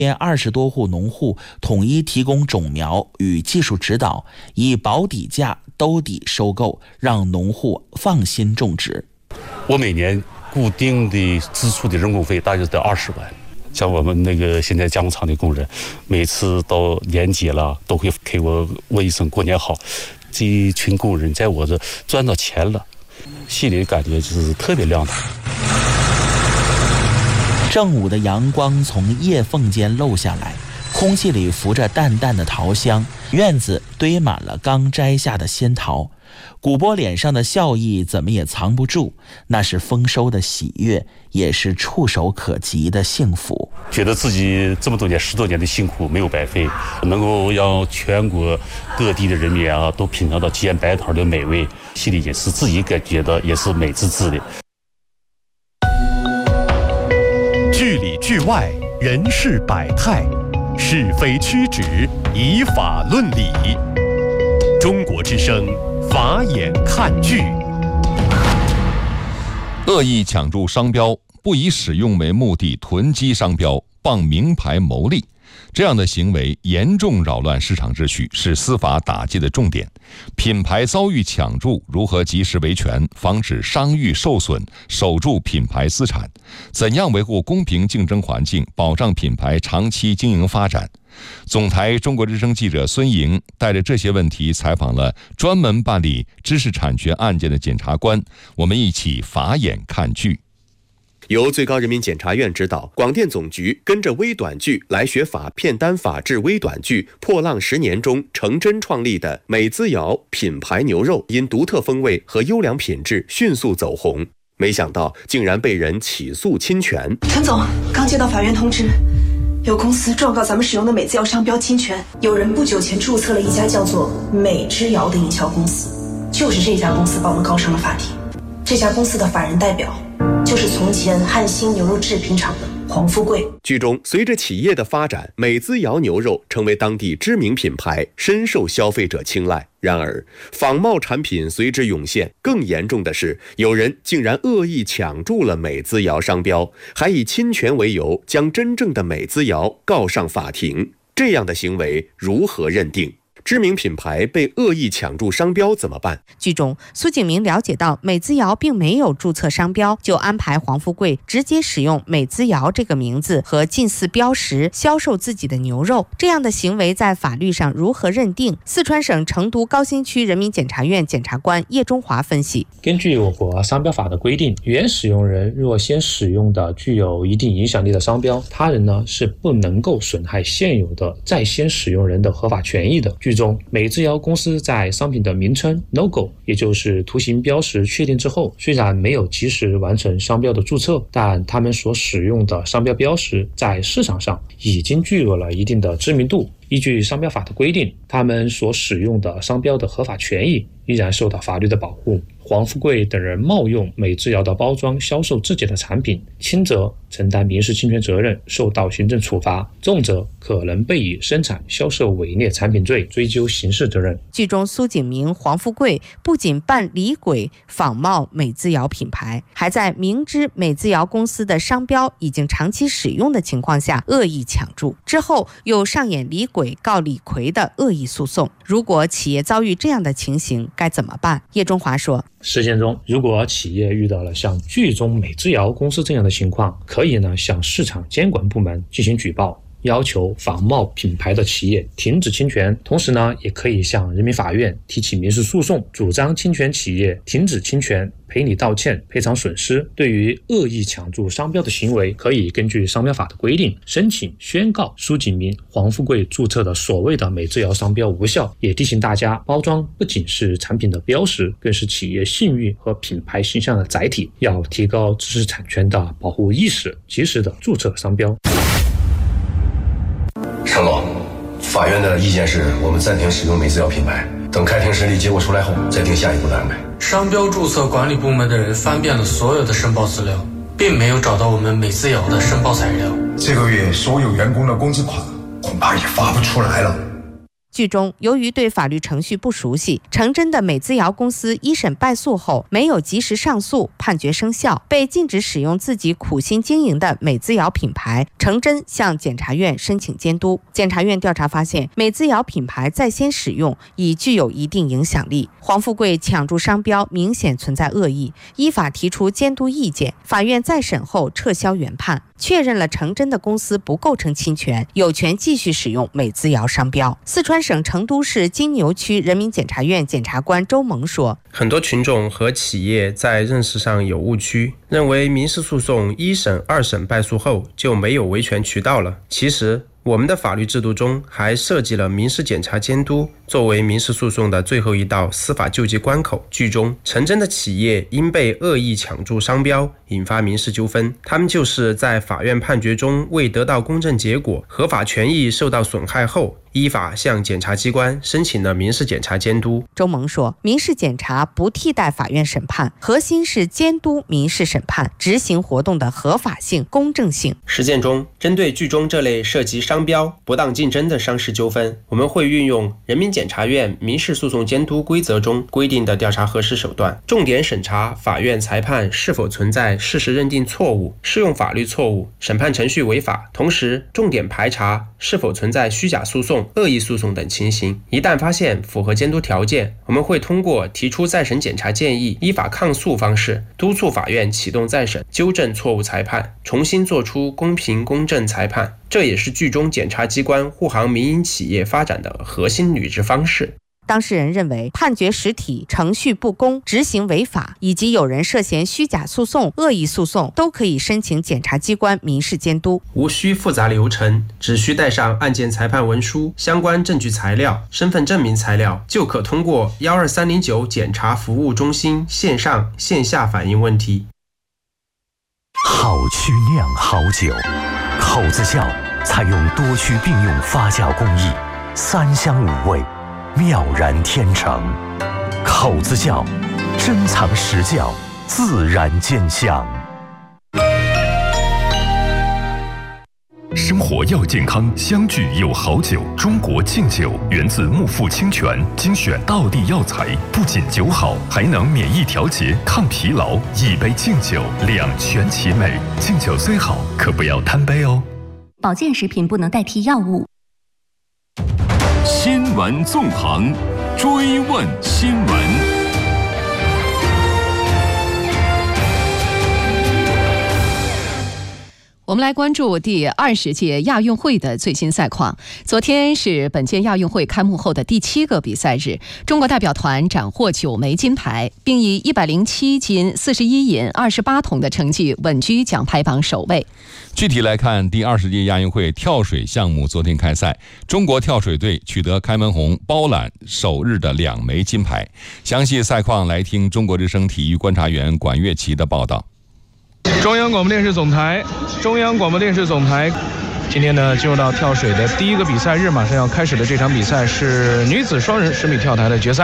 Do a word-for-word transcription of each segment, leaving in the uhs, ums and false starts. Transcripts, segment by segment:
约二十多户农户统一提供种苗与技术指导，以保底价兜底收购，让农户放心种植。 我每年固定的支出的人工费大约得二十万。像我们那个现在加工厂的工人，每次到年节了都会给我问一声过年好。这一群工人在我这赚到钱了，心里感觉就是特别亮堂。 正午的阳光从叶缝间漏下来，空气里浮着淡淡的桃香，院子堆满了刚摘下的仙桃。古波脸上的笑意怎么也藏不住，那是丰收的喜悦，也是触手可及的幸福。 觉得自己这么多年十多年的辛苦没有白费，能够让全国各地的人民啊都品尝到煎白桃的美味，心里也是自己感觉到也是美滋滋的。 剧里剧外，人事百态，是非曲直，以法论理。中国之声，法眼看剧。 恶意抢注商标，不以使用为目的囤积商标，傍名牌牟利，这样的行为严重扰乱市场秩序，是司法打击的重点。品牌遭遇抢注，如何及时维权，防止商誉受损，守住品牌资产？怎样维护公平竞争环境，保障品牌长期经营发展？总台中国之声记者孙莹带着这些问题采访了专门办理知识产权案件的检察官，我们一起法眼看剧。 由最高人民检察院指导，广电总局跟着微短剧来学法片单法治微短剧破浪十年中成真创立的美滋瑶品牌牛肉，因独特风味和优良品质迅速走红，没想到竟然被人起诉侵权。 陈总，刚接到法院通知，有公司状告咱们使用的美滋瑶商标侵权。有人不久前注册了一家叫做美之瑶的营销公司，就是这家公司把我们告上了法庭。这家公司的法人代表就是从前汉兴牛肉制品厂的黄富贵。 剧中，随着企业的发展，美滋瑶牛肉成为当地知名品牌，深受消费者青睐。然而，仿冒产品随之涌现，更严重的是，有人竟然恶意抢注了美滋瑶商标，还以侵权为由将真正的美滋瑶告上法庭。这样的行为如何认定？知名品牌被恶意抢注商标怎么办？ 剧中，苏景明了解到美滋瑶并没有注册商标，就安排黄富贵直接使用美滋瑶这个名字和近似标识销售自己的牛肉。这样的行为在法律上如何认定？四川省成都高新区人民检察院检察官叶中华分析： 根据我国商标法的规定，原使用人若先使用的具有一定影响力的商标，他人呢是不能够损害现有的在先使用人的合法权益的。剧中，美滋瑶公司在商品的名称 logo 也就是图形标识确定之后，虽然没有及时完成商标的注册，但他们所使用的商标标识在市场上已经具有了一定的知名度。依据商标法的规定，他们所使用的商标的合法权益依然受到法律的保护。黄富贵等人冒用美滋瑶的包装销售自己的产品，轻则承担民事侵权责任，受到行政处罚，重则可能被以生产销售伪劣产品罪追究刑事责任。 剧中苏景明、黄富贵不仅扮李鬼仿冒美滋瑶品牌，还在明知美滋瑶公司的商标已经长期使用的情况下恶意抢注，之后又上演李鬼告李逵的恶意诉讼。如果企业遭遇这样的情形该怎么办？叶中华说， 实践中，如果企业遇到了像剧中美滋瑶公司这样的情况，可以呢向市场监管部门进行举报，要求仿冒品牌的企业停止侵权。同时呢，也可以向人民法院提起民事诉讼，主张侵权企业停止侵权，赔礼道歉，赔偿损失。对于恶意抢注商标的行为，可以根据商标法的规定，申请宣告苏景明、黄富贵注册的所谓的美滋瑶商标无效。也提醒大家，包装不仅是产品的标识，更是企业信誉和品牌形象的载体，要提高知识产权的保护意识，及时的注册商标。 陈总，法院的意见是我们暂停使用美滋瑶品牌，等开庭审理结果出来后再定下一步的安排。 商标注册管理部门的人翻遍了所有的申报资料，并没有找到我们美滋瑶的申报材料。 这个月所有员工的工资款恐怕也发不出来了。 剧中，由于对法律程序不熟悉，程真的美姿瑶公司一审败诉后没有及时上诉，判决生效，被禁止使用自己苦心经营的美姿瑶品牌。程真向检察院申请监督，检察院调查发现，美姿瑶品牌在先使用已具有一定影响力，黄富贵抢注商标明显存在恶意，依法提出监督意见。法院再审后撤销原判，确认了程真的公司不构成侵权，有权继续使用美姿瑶商标。四川省成都市金牛区人民检察院检察官周萌说， 很多群众和企业在认识上有误区，认为民事诉讼一审、二审败诉后就没有维权渠道了。其实我们的法律制度中还设计了民事检察监督作为民事诉讼的最后一道司法救济关口。剧中程真的企业因被恶意抢注商标引发民事纠纷，他们就是在法院判决中未得到公正结果，合法权益受到损害后，依法向检察机关申请了民事检察监督。 周萌说，民事检察不替代法院审判，核心是监督民事审判执行活动的合法性、公正性。 实践中，针对剧中这类涉及商标、不当竞争的商事纠纷，我们会运用人民检察院民事诉讼监督规则中规定的调查核实手段，重点审查法院裁判是否存在事实认定错误、适用法律错误、审判程序违法，同时重点排查是否存在虚假诉讼、恶意诉讼等情形。一旦发现符合监督条件，我们会通过提出再审检查建议、依法抗诉方式，督促法院启动再审，纠正错误裁判，重新作出公平公正裁判。这也是剧中检察机关护航民营企业发展的核心履职方式。 当事人认为判决实体、程序不公、执行违法，以及有人涉嫌虚假诉讼、恶意诉讼，都可以申请检察机关民事监督。 无需复杂流程，只需带上案件裁判文书、相关证据材料、身份证明材料，就可通过幺二三零九检察服务中心线上线下反映问题。 好曲酿好酒，口子窖采用多区并用发酵工艺，三香五味，妙然天成。口子窖珍藏实窖，自然见香。 生活要健康，相聚有好酒。中国敬酒源自木富清泉，精选道地药材，不仅酒好，还能免疫调节、抗疲劳。一杯敬酒，两全其美。敬酒虽好，可不要贪杯哦。 保健食品不能代替药物。 新闻纵横，追问新闻。 我们来关注第二十届亚运会的最新赛况。昨天是本届亚运会开幕后的第七个比赛日，中国代表团斩获九枚金牌，并以一百零七金、四十一银、二十八铜的成绩稳居奖牌榜首位。 具体来看，第二十届亚运会跳水项目昨天开赛，中国跳水队取得开门红，包揽首日的两枚金牌。详细赛况来听中国之声体育观察员管乐琪的报道。 中央广播电视总台，中央广播电视总台。今天呢，进入到跳水的第一个比赛日，马上要开始的这场比赛是女子双人十米跳台的决赛。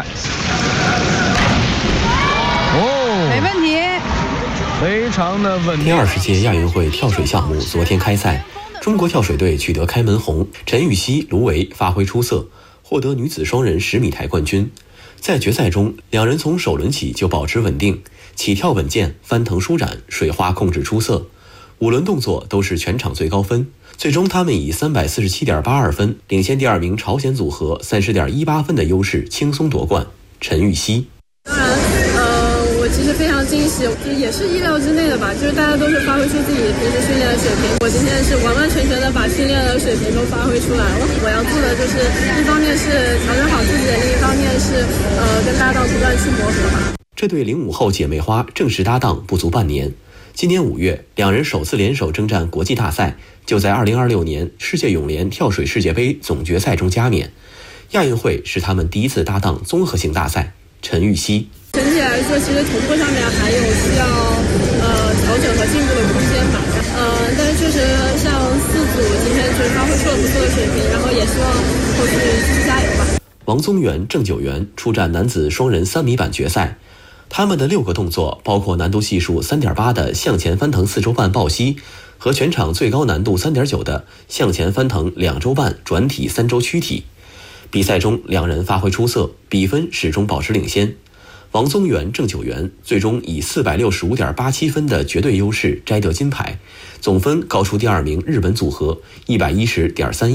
哦，没问题， 非常的稳定。 第二十届亚运会跳水项目昨天开赛，中国跳水队取得开门红，陈芋汐、卢维发挥出色，获得女子双人十米台冠军。在决赛中，两人从首轮起就保持稳定，起跳稳健，翻腾舒展，水花控制出色，五轮动作都是全场最高分。最终他们以 三百四十七点八二 分领先第二名朝鲜组合 三十点一八 分的优势轻松夺冠。陈芋汐： 当然呃，我其实非常惊喜，就也是意料之内的吧，就是大家都是发挥出自己平时训练的水平，我今天是完完全全的把训练的水平都发挥出来了。我要做的就是一方面是调整好自己的，另一方面是呃跟搭档不断去磨合吧。 这对零五后姐妹花正式搭档不足半年，今年五月两人首次联手征战国际大赛，就在二零二六年世界泳联跳水世界杯总决赛中加冕。亚运会是他们第一次搭档综合性大赛。陈芋汐： 整体来说，其实同步上面还有需要呃调整和进步的空间吧。呃，但是确实像四组今天就是发挥出了不错的水平，然后也希望后续继续加油吧。 王宗源、郑九元出战男子双人三米板决赛，他们的六个动作包括难度系数 三点八 的向前翻腾四周半抱膝和全场最高难度 三点九 的向前翻腾两周半转体三周躯体。 比赛中两人发挥出色，比分始终保持领先。王宗源、郑九元最终以四百六十五点八七分的绝对优势摘得金牌，总分高出第二名日本组合一百一十点三一。